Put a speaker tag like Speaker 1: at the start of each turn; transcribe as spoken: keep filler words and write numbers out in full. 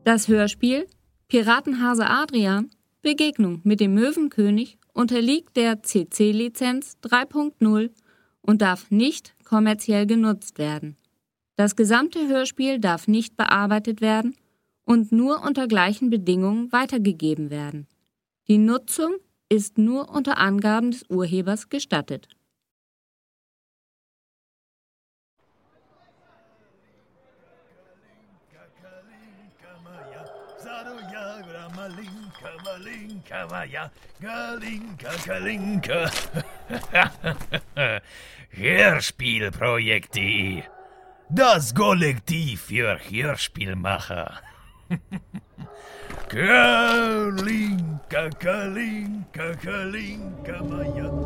Speaker 1: Das Hörspiel Piratenhase Adrian – Begegnung mit dem Möwenkönig unterliegt der C C-Lizenz drei Punkt null und darf nicht kommerziell genutzt werden. Das gesamte Hörspiel darf nicht bearbeitet werden und nur unter gleichen Bedingungen weitergegeben werden. Die Nutzung ist nur unter Angaben des Urhebers gestattet.
Speaker 2: Hörspielprojekt.de, das Kollektiv für Hörspielmacher. Kalinka, Kalinka, Kalinka, Maja.